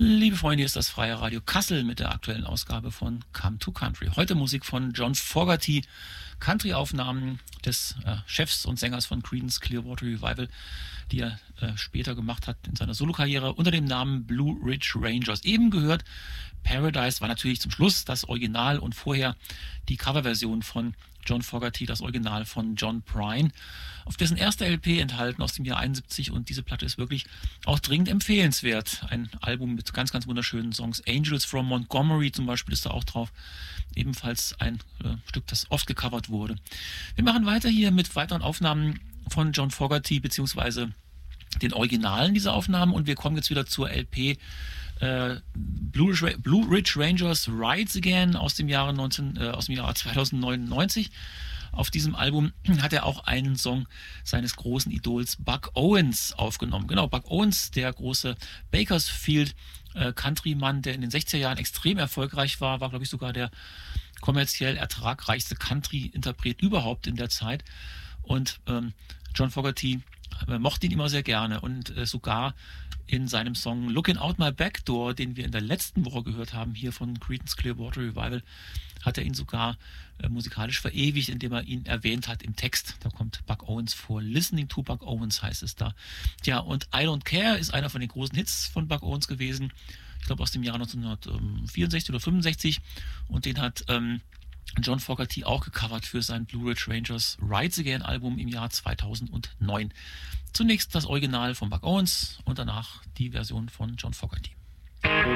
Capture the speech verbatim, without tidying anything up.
Liebe Freunde, hier ist das Freie Radio Kassel mit der aktuellen Ausgabe von Come to Country. Heute Musik von John Fogerty, Country-Aufnahmen des äh, Chefs und Sängers von Creedence Clearwater Revival, die er äh, später gemacht hat in seiner Solokarriere unter dem Namen Blue Ridge Rangers. Eben gehört, Paradise war natürlich zum Schluss das Original und vorher die Coverversion von John Fogerty, das Original von John Prine, auf dessen erster L P enthalten aus dem Jahr einundsiebzig, und diese Platte ist wirklich auch dringend empfehlenswert. Ein Album mit ganz, ganz wunderschönen Songs. Angels from Montgomery zum Beispiel ist da auch drauf. Ebenfalls ein äh, Stück, das oft gecovert wurde. Wir machen weiter hier mit weiteren Aufnahmen von John Fogerty, beziehungsweise den Originalen dieser Aufnahmen, und wir kommen jetzt wieder zur L P äh, Blue, Ridge, Blue Ridge Rangers Rides Again aus dem Jahre neunzehn, äh, aus dem Jahr zweitausendneunundneunzig. Auf diesem Album hat er auch einen Song seines großen Idols Buck Owens aufgenommen. Genau, Buck Owens, der große Bakersfield äh, Country-Mann, der in den sechziger Jahren extrem erfolgreich war, war, glaube ich, sogar der kommerziell ertragreichste Country-Interpret überhaupt in der Zeit. Und ähm, John Fogerty äh, mochte ihn immer sehr gerne, und äh, sogar in seinem Song Looking Out My Back Door, den wir in der letzten Woche gehört haben, hier von Creedence Clearwater Revival, hat er ihn sogar äh, musikalisch verewigt, indem er ihn erwähnt hat im Text. Da kommt Buck Owens vor. Listening to Buck Owens heißt es da. Ja, und I Don't Care ist einer von den großen Hits von Buck Owens gewesen. Ich glaube aus dem Jahr neunzehnhundertvierundsechzig oder fünfundsechzig. Und den hat ähm, John Fogerty auch gecovert für sein Blue Ridge Rangers Rides Again Album im Jahr zweitausendneun. Zunächst das Original von Buck Owens und danach die Version von John Fogerty.